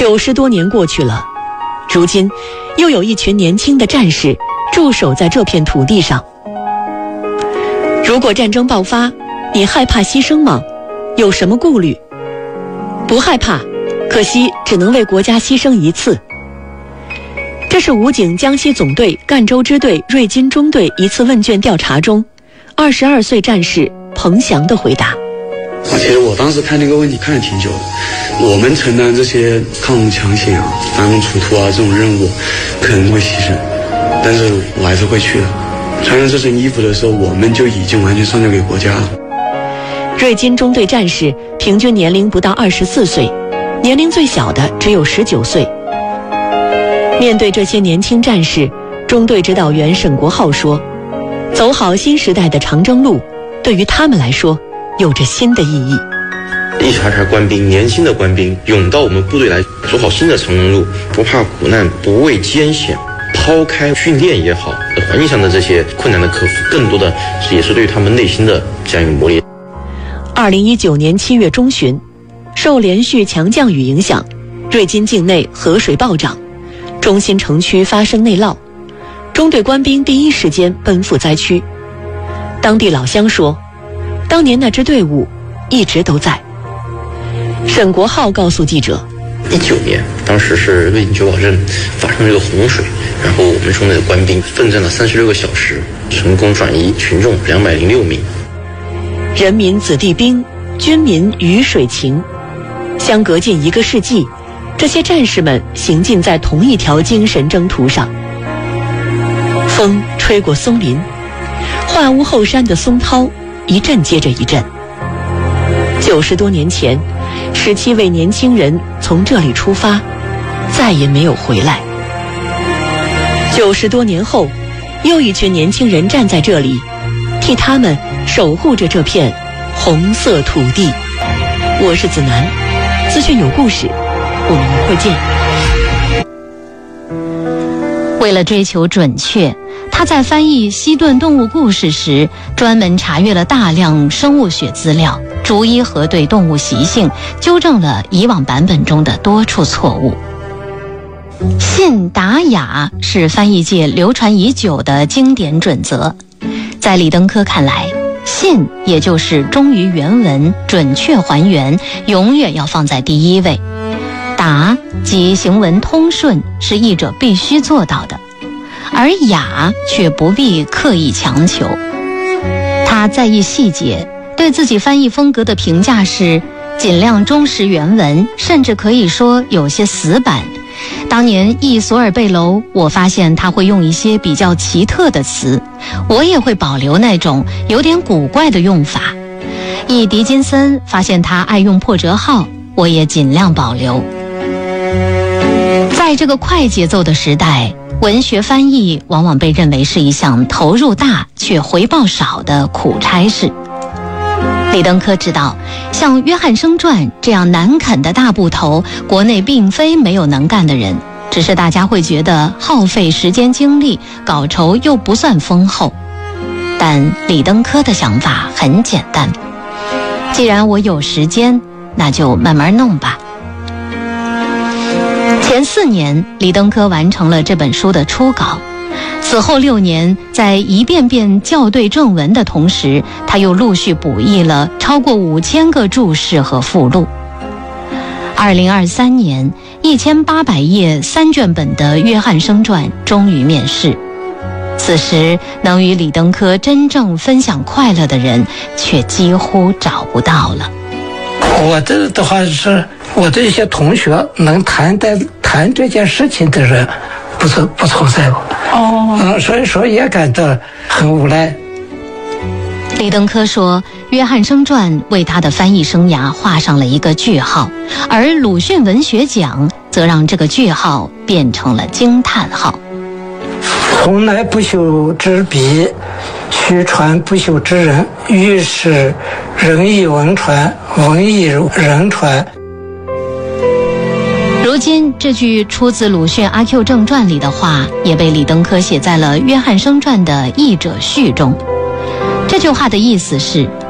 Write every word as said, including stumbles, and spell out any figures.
九十多年过去了，如今又有一群年轻的战士驻守在这片土地上。如果战争爆发，你害怕牺牲吗？有什么顾虑？不害怕，可惜只能为国家牺牲一次。这是武警江西总队赣州支队瑞金中队一次问卷调查中二十二岁战士彭翔的回答。 其实我当时看这个问题看了挺久的，我们承担这些抗洪抢险啊、反攻除土啊这种任务可能会牺牲，但是我还是会去的。穿上这身衣服的时候，我们就已经完全上交给国家了。 瑞金中队战士平均年龄不到二十四岁，年龄最小的只有十九岁。面对这些年轻战士，中队指导员沈国浩说，走好新时代的长征路，对于他们来说有着新的意义。 一茬茬官兵，年轻的官兵涌到我们部队来，走好新的长征路，不怕苦难，不畏艰险，抛开训练也好，环境上的这些困难的克服，更多的也是对他们内心的这样一个磨练。 二零一九年七月中旬，受连续强降雨影响，瑞金境内河水暴涨，中心城区发生内涝，中队官兵第一时间奔赴灾区。当地老乡说，当年那支队伍一直都在。沈国浩告诉记者， 一九年当时是瑞金九堡镇发生这个洪水，然后我们中队的官兵奋战了三十六个小时，成功转移群众两百零六名。 人民子弟兵，军民鱼水情，相隔近一个世纪，这些战士们行进在同一条精神征途上。风吹过松林，化屋后山的松涛一阵接着一阵。九十多年前，十七位年轻人从这里出发，再也没有回来。九十多年后，又一群年轻人站在这里，替他们守护着这片红色土地。我是子楠，资讯有故事，我们一会见。 为了追求准确，他在翻译西顿动物故事时，专门查阅了大量生物学资料，逐一核对动物习性，纠正了以往版本中的多处错误。信达雅是翻译界流传已久的经典准则，在李登科看来，信也就是忠于原文，准确还原，永远要放在第一位。达即行文通顺，是译者必须做到的，而雅却不必刻意强求。他在意细节，对自己翻译风格的评价是尽量忠实原文，甚至可以说有些死板。当年译索尔贝楼，我发现他会用一些比较奇特的词，我也会保留那种有点古怪的用法。译狄金森，发现他爱用破折号，我也尽量保留。在这个快节奏的时代，文学翻译往往被认为是一项投入大却回报少的苦差事。李登科知道，像《约翰生传》这样难啃的大部头，国内并非没有能干的人，只是大家会觉得耗费时间精力，稿酬又不算丰厚。但李登科的想法很简单，既然我有时间，那就慢慢弄吧。前四年，李登科完成了这本书的初稿。此后六年，在一遍遍校对正文的同时，他又陆续补译了超过五千个注释和附录。二零二三年，一千八百页三卷本的《约翰生传》终于面世。此时，能与李登科真正分享快乐的人，却几乎找不到了。 我这的话是，我这些同学能谈的谈这件事情的人，不是不存在过。哦，嗯，所以说也感到很无奈。 李登科说，《约翰生传》为他的翻译生涯画上了一个句号，而鲁迅文学奖则让这个句号变成了惊叹号。 从来不朽之笔，虚传不朽之人，于是人亦文传，文亦人传。 如今这句出自鲁迅《阿 Q 正传》里的话，也被李登科写在了《约翰生传》的译者序中。这句话的意思是，